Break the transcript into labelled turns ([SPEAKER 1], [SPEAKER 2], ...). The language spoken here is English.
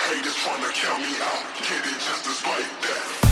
[SPEAKER 1] haters tryna count me out. Get it just despite that.